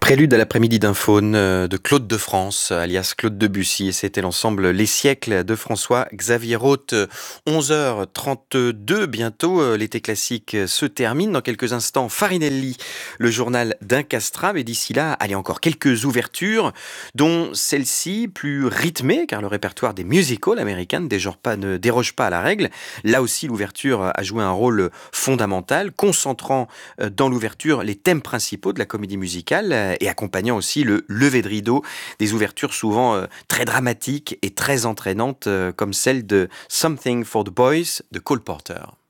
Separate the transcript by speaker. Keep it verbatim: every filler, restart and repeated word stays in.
Speaker 1: Prélude à l'après-midi d'un faune euh, de Claude de France, alias Claude Debussy, et c'était l'ensemble Les siècles de François-Xavier Roth. onze heures trente-deux, bientôt, euh, l'été classique euh, se termine. Dans quelques instants, Farinelli, le journal d'un castrat, mais d'ici là, allez, encore quelques ouvertures, dont celle-ci, plus rythmée, car le répertoire des musicals américaines ne déroge pas, ne déroge pas à la règle. Là aussi, l'ouverture a joué un rôle fondamental, concentrant euh, dans l'ouverture les thèmes principaux de la comédie musicale, euh, et accompagnant aussi le lever de rideau, des ouvertures souvent euh, très dramatiques et très entraînantes, euh, comme celle de Something for the Boys de Cole Porter.